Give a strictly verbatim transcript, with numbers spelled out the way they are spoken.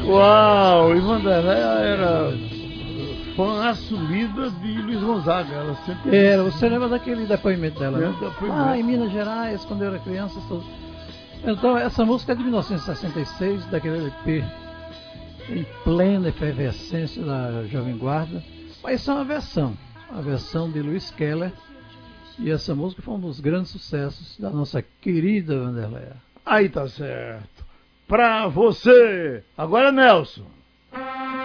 Uau, e Vanderleia era fã assumida de Luiz Gonzaga. Ela sempre... Era, você lembra daquele depoimento dela, né? Depoimento. Ah, em Minas Gerais, quando eu era criança. Tudo. Então, essa música é de mil novecentos e sessenta e seis, daquele L P em plena efervescência da Jovem Guarda. Mas isso é uma versão, a versão de Luiz Keller. E essa música foi um dos grandes sucessos da nossa querida Vanderleia. Aí tá certo. Pra você. Agora, Nelson.